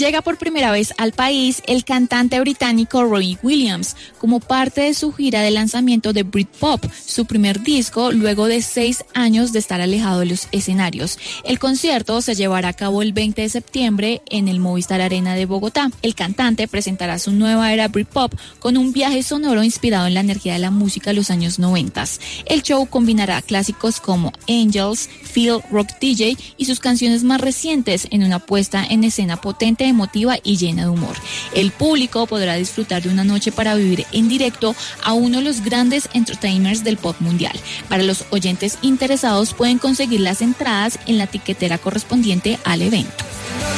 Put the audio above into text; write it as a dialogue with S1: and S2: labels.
S1: Llega por primera vez al país el cantante británico Robbie Williams como parte de su gira de lanzamiento de Britpop, su primer disco luego de 6 años de estar alejado de los escenarios. El concierto se llevará a cabo el 20 de septiembre en el Movistar Arena de Bogotá. El cantante presentará su nueva era Britpop con un viaje sonoro inspirado en la energía de la música de los años 90. El show combinará clásicos como Angels, Feel, Rock DJ y sus canciones más recientes en una puesta en escena potente, emotiva y llena de humor. El público podrá disfrutar de una noche para vivir en directo a uno de los grandes entertainers del pop mundial. Para los oyentes interesados pueden conseguir las entradas en la tiquetera correspondiente al evento.